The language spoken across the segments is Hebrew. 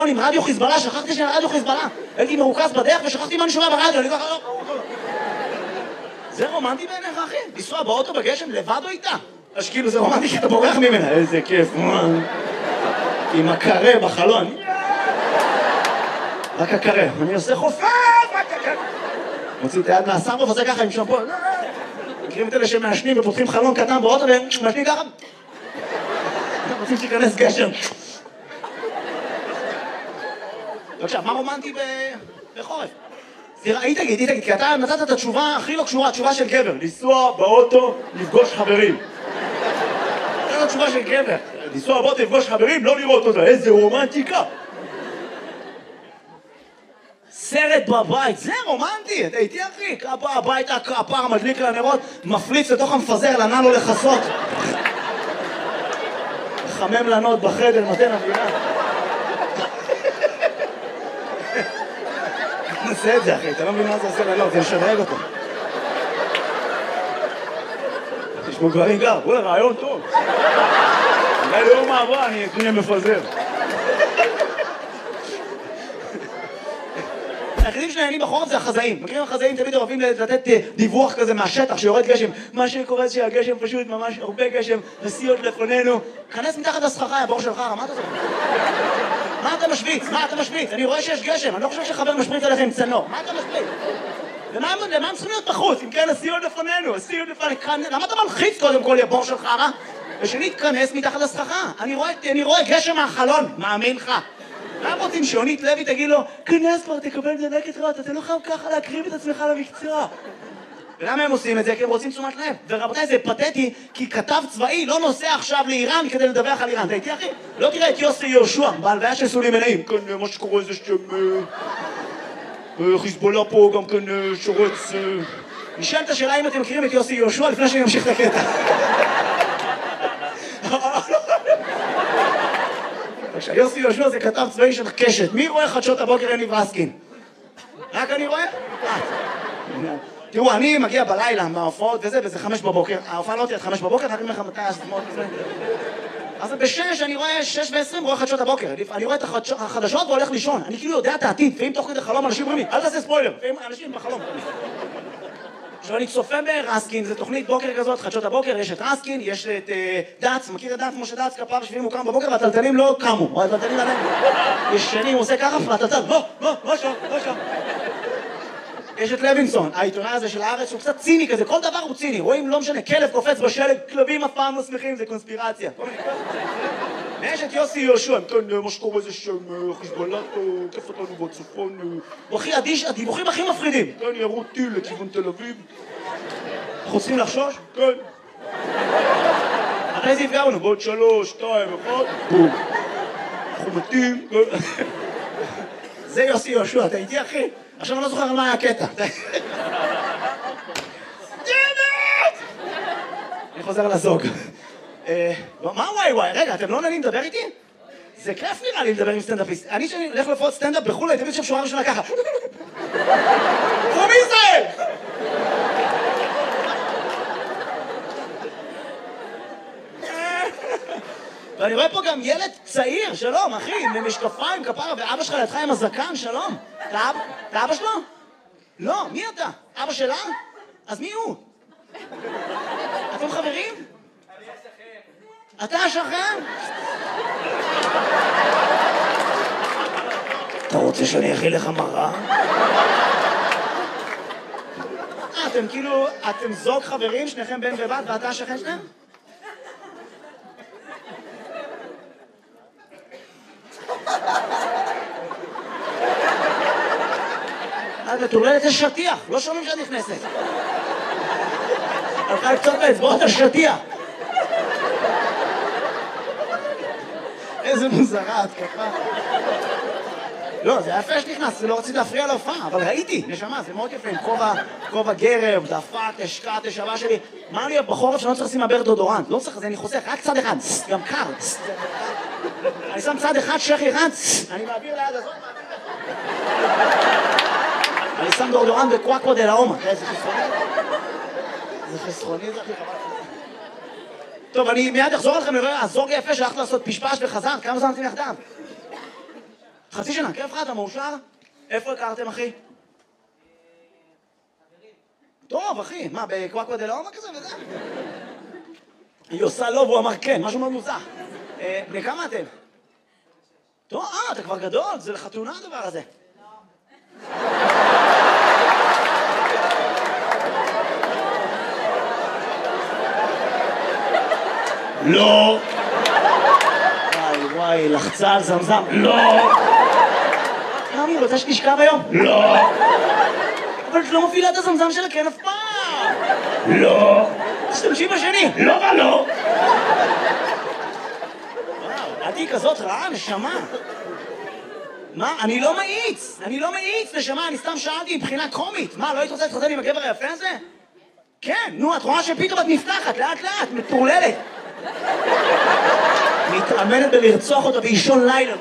עם רדיו חיזבאללה, שכחתי שאני רדיו חיזבאללה. הייתי מרוכז בדרך ושכחתי מה אני שומע ברדיו, אני ככה לא... זה רומנטי בעיניך, אחי? לנסוע באוטו בגשם לבד או איתה? אז כאילו זה רומנטי כי אתה בורח ממנה. איזה כיף, עם הקרה בחלון. רק הקרה. אני עושה חופף, רק הקרה. מוציא את היד מהסרוף, עושה ככה עם שמפו. מכירים את אלה שמעשנים ופותחים חלון קטן באוטו ומעשנים ככה? רוצים שיכנס גשם. עכשיו, מה רומנטי בחורף? היא תגיד, כי אתה נתת את התשובה הכי לא קשורה, התשובה של גבר. לנסוע באוטו, לפגוש חברים. זאת התשובה של גבר. לנסוע באוטו, לפגוש חברים, לא לראות אותה. איזה רומנטיקה. סרט בבית, זה רומנטי. אתה איתי אחי, הבית הפער מדליק לנרות, מפליץ לתוך המפזר, לנע לו לחסות. חמם לנות בחדר, נותן אווירה. נעשה את זה אחי, אתה לא מבין מה זה עושה לנות, זה לשדרג אותו. תשמעו גברים גר, וואלה רעיון טוב. אולי ליום מעברה אני אקנה מפזר. היחידים שנהנים בחורף זה החזאים. מכירים החזאים תמיד אוהבים לתת דיווח כזה מהשטח שיורד גשם. מה שקורה זה שהגשם פשוט ממש הרבה גשם, נסיעות לפנינו. כנס מתחת לסככה, הבור שלך, מה אתה זוכר? מה אתה משוויץ? מה אתה משוויץ? אני רואה שיש גשם, אני לא חושב שחבר משוויץ עליך עם צנור. מה אתה משוויץ? למה הם צריכים להיות בחוץ? אם כן, נסיעות לפנינו, נסיעות לפנינו. למה אתה מלחיץ קודם כל הבור שלך, רע? ושנית, כנס מתחת לסככה. אני רואה גשם מהחלון, מאמין לך. מה רוצים שיונית לוי תגיד לו, כנס כבר, תקבל דלקת רעות, אתה לא חייב ככה להקריב את עצמך למקצוע. ולמה הם עושים את זה? כי הם רוצים תשומת לב. ורבותיי, זה פתטי, כי כתב צבאי לא נוסע עכשיו לאיראן כדי לדווח על איראן. אתה איתי אחי? לא תראה את יוסי יהושע, בהלוויה של סולי מנעים. כן, מה שקורה זה חיזבאללה פה גם כן שורץ... נשאלת השאלה אם אתם מכירים את יוסי יהושע לפני שאני אמשיך את הקטע. יוסי יהושע זה כתב צבאי של קשת. מי רואה חדשות הבוקר יניב רסקין? רק אני רואה? תראו, אני מגיע בלילה מההופעות וזה 5 בבוקר. ההופעה לא תהיה 5 בבוקר, אני אומר לך מתי השמות וזה. אז ב-6 אני רואה 6:20 רואה חדשות הבוקר. אני רואה את החדשות והולך לישון. אני כאילו יודע את העתיד, ואם תוך כדי חלום אנשים אומרים לי, אל תעשה ספוילר. ואם אנשים בחלום. עכשיו אני צופה ברסקין, זו תוכנית בוקר כזאת, חדשות הבוקר, יש את רסקין, יש את דץ, מכיר את דץ, משה דץ, כפר שביעים הוא קם בבוקר והטלטלים לא קמו, הטלטלים עליהם. ישנים, הוא עושה ככה, והטלטל, לא שם. יש את לוינסון, העיתונאי הזה של הארץ, הוא קצת ציני כזה, כל דבר הוא ציני, רואים, לא משנה, כלב קופץ בשלג, כלבים אף פעם לא שמחים, זה קונספירציה. ויש את יוסי יהושע, כן, מה שקורה זה שם, חיזבאללה, כיף אותנו בצפון, הוא הכי אדיש, הדיווחים הכי מפחידים. כן, ירו טיל לכיוון תל אביב. אנחנו צריכים לחשוש? כן. אחרי זה יפגענו, בעוד 3, 2, 1, בום. אנחנו מתים. זה יוסי יהושע, אתה איתי אחי? עכשיו אני לא זוכר על מה היה הקטע. אני חוזר לזוג. מה וואי? רגע, אתם לא נהנים לדבר איתי? זה כיף נראה לי לדבר עם סטנדאפיסט. אני שאני הולך לפחות סטנדאפ בחו"ל, הייתי מבין שורה ראשונה ככה. פרום ישראל! ואני רואה פה גם ילד צעיר, שלום, אחי, עם משקפיים, כפרה, ואבא שלך לידך עם הזקן, שלום. אתה אבא שלו? לא, מי אתה? אבא שלה? אז מי הוא? אתם חברים? אתה השכן? אתה רוצה שאני אכיל לך מראה? אתם כאילו, אתם זוג חברים, שניכם בן ובת, ואתה השכן שלהם? מטורללת יש שטיח, לא שומעים שאת נכנסת. הלכה קצת באצבעות השטיח. איזה מוזרה, התקפה. לא, זה יפה שנכנס, לא רציתי להפריע להופעה, אבל ראיתי, נשמה, זה מאוד יפה, עם כובע גרב, דפק, השקעת, השבה שלי. מה לי בחורף שאני לא צריך לשים מעבר דודורנט? לא צריך, זה אני חוסך, רק צד אחד, גם קר. אני שם צד אחד, שכי אחד, אני מעביר ליד הזאת, אני שם דודורנט בקוואקו דה לאומה. איזה חסרוני? זה חסרוני, זה הכי חבל. טוב, אני מיד אחזור לכם לראה, הזוג יפה שהלכת לעשות פשפש וחזרת, כמה זמן אתם יחדיו? חצי שנה, כיף לך, אתה מאושר? איפה הכרתם, אחי? טוב, אחי, מה, בקוואקווה דלאומה כזה וזה? היא עושה לא, והוא אמר כן, משהו מאוד מוזר. בני כמה אתם? טוב, אתה כבר גדול, זה לחתונה הדבר הזה. לא. וואי, לחצה על זמזם. לא. תמי, רוצה שתשכב היום? לא. אבל את לא מפעילה את הזמזם שלה, כן, אף פעם. לא. תשתמשי בשני. לא, מה לא? וואו, את היא כזאת רעה, נשמה. מה? אני לא מאיץ, נשמה, אני סתם שאלתי מבחינה קומית. מה, לא היית רוצה להתחתן עם הגבר היפה הזה? כן, נו, את רואה שפתאום את נפתחת, לאט לאט, מטורללת. מתאמנת בלרצוח אותה באישון לילה.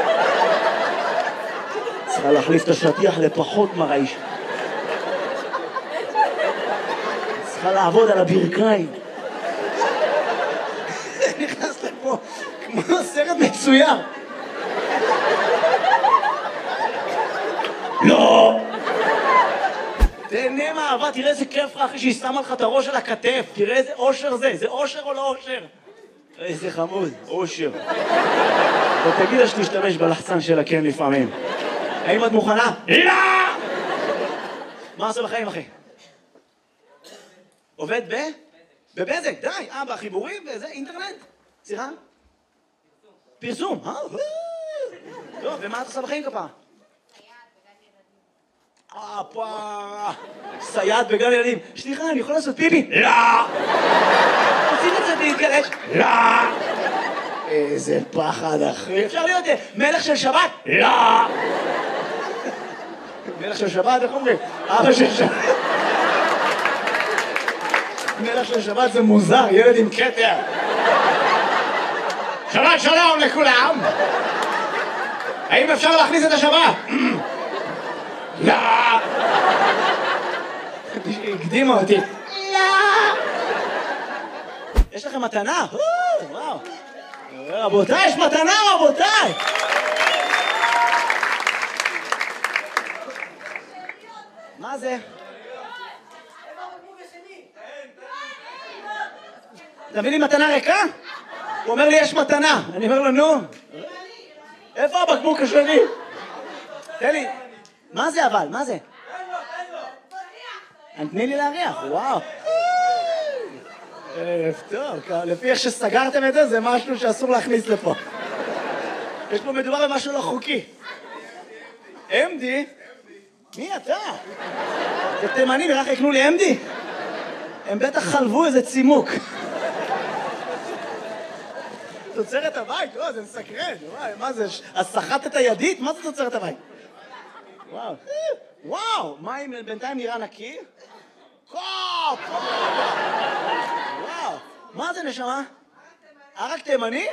צריכה להחליף את השטיח לפחות מרעיש. צריכה לעבוד על הברכיים. נכנס לפה כמו סרט מצויר. לא! תהנה מהאהבה, תראה איזה כיף לך אחרי שהיא שמה לך את הראש על הכתף. תראה איזה אושר זה אושר או לא אושר? איזה חמוד, אושר. ותגיד לה שתשתמש בלחצן שלה כן לפעמים. האם את מוכנה? לא! מה עושה בחיים, אחי? עובד בבזק, די. בחיבורים וזה, אינטרנט? סליחה? פרסום. טוב, ומה את עושה בחיים כפה? סייעת בגן ילדים. סליחה, אני יכול לעשות פיפי? לא! רוצים לצאת להתגלש? לא! איזה פחד, אחי. אפשר להיות מלך של שבת? לא! מלך של שבת, איך אומרים? אבא של שבת. מלך של שבת זה מוזר, ילד עם כתר. שבת שלום לכולם! האם אפשר להכניס את השבת? לא! הקדימה אותי. לא! יש לכם מתנה? וואו. רבותיי, יש מתנה, רבותיי! מה זה? תביא לי מתנה ריקה? הוא אומר לי, יש מתנה. אני אומר לו, נו. איפה הבקבוק השני? תן לי. מה זה אבל? מה זה? תני לי להריח, וואו. טוב, לפי איך שסגרתם את זה, זה משהו שאסור להכניס לפה. יש פה מדובר במשהו לא חוקי. אמדי? מי אתה? זה תימני, נראה יקנו לי אמדי? הם בטח חלבו איזה צימוק. תוצרת הבית? זה מסקרן. מה זה? אז סחטת הידית? מה זה תוצרת הבית? וואו. וואו, מים בינתיים נראה נקי? קופ! וואו, מה זה נשמה? ערק תימני?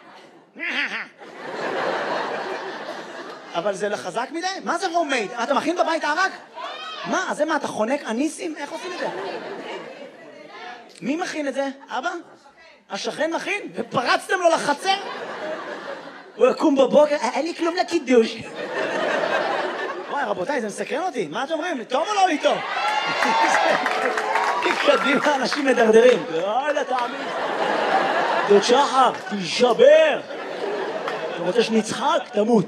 אבל זה לחזק מדי? מה זה רומייד? אתה מכין בבית ערק? מה? אז זה מה, אתה חונק אניסים? איך עושים את זה? מי מכין את זה? אבא? השכן מכין? ופרצתם לו לחצר? הוא יקום בבוקר, אין לי כלום לקידוש. וואי, רבותיי, זה מסקרן אותי. מה אתם אומרים? לטוב או לא לטוב? קדימה, אנשים מדרדרים. לא, תאמין. דוד שחר, תישבר. אתה רוצה שנצחק? תמות.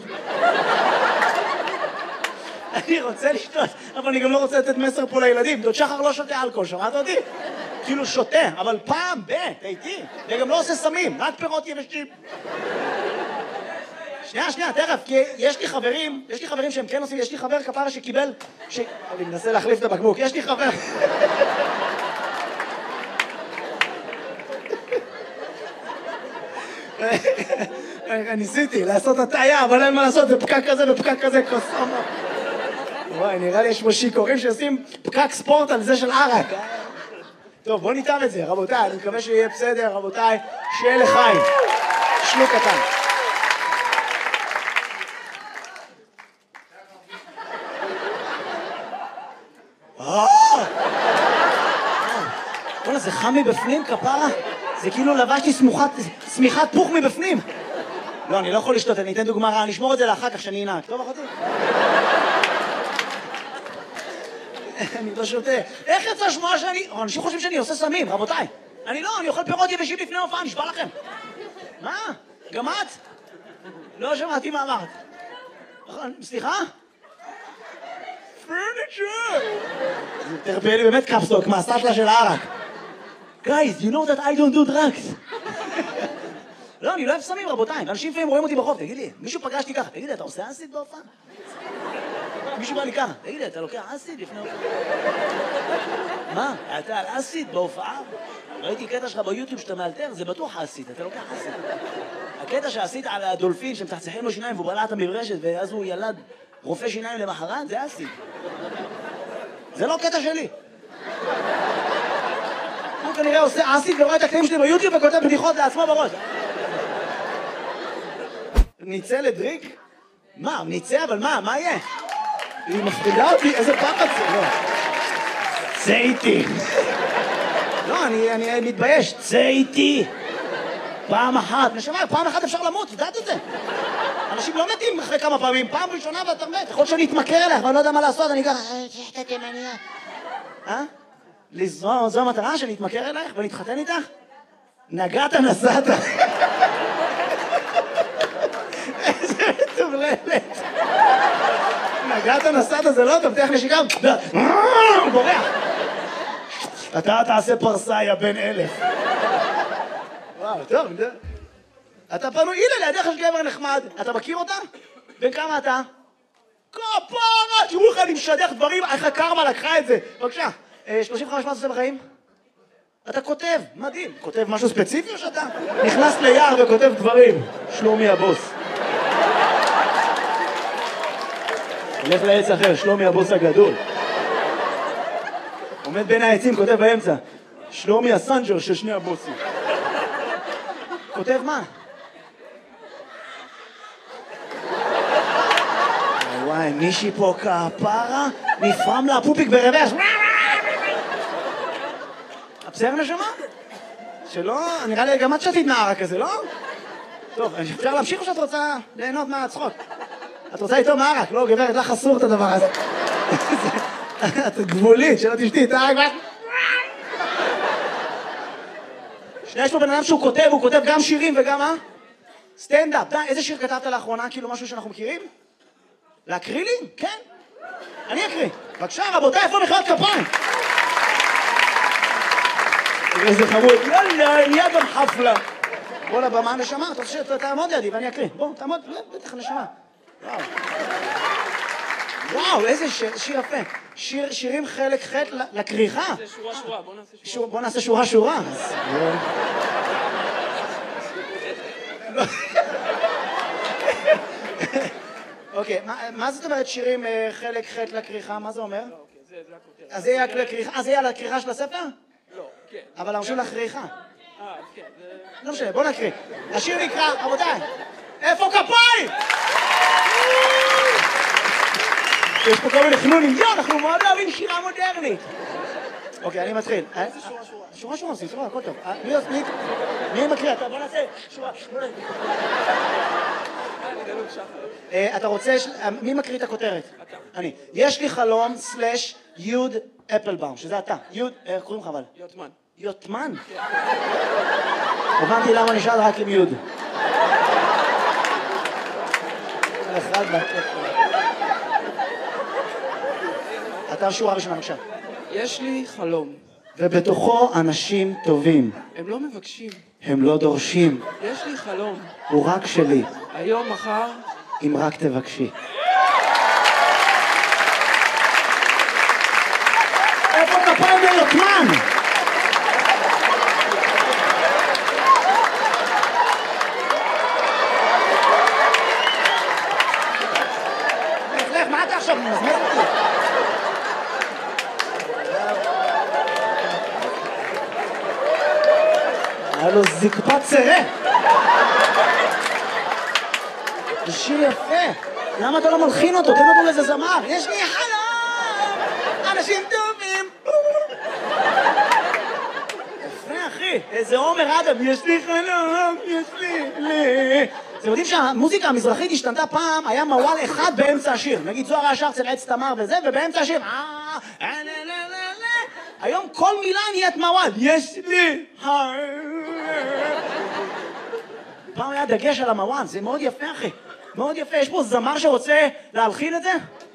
אני רוצה לשתות, אבל אני גם לא רוצה לתת מסר פה לילדים. דוד שחר לא שותה אלכוהול, שמעת אותי? כאילו שותה, אבל פעם איתי. וגם לא עושה סמים, רק פירות יבשים. שנייה, תכף, כי יש לי חברים שהם כן עושים, יש לי חבר כפרה שקיבל, אני מנסה להחליף את הבקבוק, יש לי חבר. ניסיתי לעשות הטעיה, אבל אין מה לעשות, זה פקק כזה ופקק כזה, קוסומו. וואי, נראה לי יש פה שיכורים שעושים פקק ספורט על זה של ערק. טוב, בוא ניתן את זה, רבותיי, אני מקווה שיהיה בסדר, רבותיי, שיהיה לחיים. שלוק קטן. בוא'נה, זה חם מבפנים, כפרה. זה כאילו לבשתי שמיכת פוך מבפנים. לא, אני לא יכול לשתות, אני אתן דוגמה רעה, אני אשמור את זה לאחר כך שאני אנהג. טוב, אחותי? אני לא שותה. איך יצא שמוע שאני... אנשים חושבים שאני עושה סמים, רבותיי. אני לא, אני אוכל פירות יבשים לפני הופעה, נשבע לכם. מה? גם את? לא שמעתי מה אמרת. סליחה? פרניצ'ר! זה תרפא לי באמת קפסוק, מהסטלה של הערק. Guys, you know that I don't do drugs. לא, אני לא אוהב סמים, רבותיי. אנשים לפעמים רואים אותי ברחוב, תגיד לי, מישהו פגשתי ככה, תגיד לי, אתה עושה אסיד בהופעה? מישהו בא לי ככה, תגיד לי, אתה לוקח אסיד לפני הופעה? מה? אתה על אסיד בהופעה? ראיתי קטע שלך ביוטיוב שאתה מאלתר, זה בטוח אסיד, אתה לוקח אסיד. הקטע שעשית על הדולפין שמצחצחים לו שיניים והוא בלע את המברשת ואז הוא ילד רופא שיניים למחרת, זה אסיד. זה לא קטע שלי. הוא כנראה עושה אסיד ורואה את הקטעים שלי ביוטיוב וכותב בדיחות לעצמו בראש. ניצא לדריק? מה? ניצא? אבל מה? מה יהיה? היא מפחידה אותי, איזה פחד זה? לא. צא איתי. לא, אני מתבייש. צא איתי. פעם אחת. נשמע, פעם אחת אפשר למות, יודעת את זה? אנשים לא מתים אחרי כמה פעמים. פעם ראשונה ואתה מת. יכול שאני אתמכר אליך, ואני לא יודע מה לעשות, אני ככה... שחטא תימניה. זו המטרה שאני אתמכר אלייך ונתחתן איתך? נגעת נסעת. איזה מטורללת. נגעת נסעת זה לא טוב, תלך נשיקה. הוא בורח. אתה תעשה פרסה, יא בן 1000. וואו, טוב. אתה פנוי, הנה לידך יש גבר נחמד. אתה מכיר אותה? בן כמה אתה? כפרה, תראו לך, אני משדך דברים, איך הקרמה לקחה את זה. בבקשה, 35 מה עושה בחיים? אתה כותב, מדהים. כותב משהו ספציפי או שאתה נכנס ליער וכותב דברים? שלומי הבוס. הולך לעץ אחר, שלומי הבוס הגדול. עומד בין העצים, כותב באמצע. שלומי הסנג'ר של שני הבוסים. כותב מה? וואי, מישהי פה כפרה, נפרם לה פופיק ברוורס. בסדר נשמה? שלא, נראה לי גם את שתית נערה כזה, לא? טוב, אפשר להמשיך או שאת רוצה ליהנות מהצחוק? את רוצה איתו מערק, לא גברת, לך אסור את הדבר הזה. את גבולית, שלא תשתי את הערק. יש פה בן אדם שהוא כותב, הוא כותב גם שירים וגם מה? סטנדאפ. די, איזה שיר כתבת לאחרונה? כאילו משהו שאנחנו מכירים? להקריא לי? כן. אני אקריא. בבקשה, רבותיי, איפה מחיאות כפיים? איזה חמוד. יאללה, נהיה גם חפלה. בוא לבמה נשמה, אתה רוצה שתעמוד לידי ואני אקריא. בוא, תעמוד, בטח נשמה. וואו. וואו, איזה שיר יפה. שירים חלק ח' לקריחה. זה שורה, בוא נעשה שורה. בוא נעשה שורה. אוקיי, מה זאת אומרת שירים חלק ח' לקריחה? מה זה אומר? זה הכותרת. אז זה יהיה לקריחה? אז זה יהיה לקריחה של הספר? לא, כן. אבל אמרנו לקריחה. כן, זה... לא משנה, בוא נקריא. השיר נקרא, רבותיי, איפה כפיים? יש פה כל מיני חנונים, אנחנו מאוד אוהבים שירה מודרנית. אוקיי, אני מתחיל. שורה, סליחה, הכל טוב. מי מקריא? בוא נעשה שורה. אתה רוצה... מי מקריא את הכותרת? אתה. אני. יש לי חלום סלש יוד אפלבאום, שזה אתה. יוד, איך קוראים לך אבל? יוטמן. יוטמן? הבנתי למה נשאל רק עם יוד. אחד בקטע. אתה שורה ראשונה, בבקשה. יש לי חלום. ובתוכו אנשים טובים. הם לא מבקשים. הם לא דורשים. יש לי חלום. הוא רק שלי. היום, מחר. אם רק תבקשי. איפה כפיים ליוטמן? לך, מה אתה עכשיו מזמז אותי? היה לו זקפת צירה. זה שיר יפה. למה אתה לא מלחין אותו? תן אותו לאיזה זמר. יש לי חלום, אנשים טובים. יפה, אחי. איזה עומר אדם. יש לי חלום, יש לי... אתם יודעים שהמוזיקה המזרחית השתנתה פעם, היה מוואל אחד באמצע השיר. נגיד זוהר היה שר אצל עץ תמר וזה, ובאמצע השיר... היום כל מילה נהיית מוואל. יש לי... פעם היה דגש על המוואל, זה מאוד יפה אחי. מאוד יפה. יש פה זמר שרוצה להלחין את זה?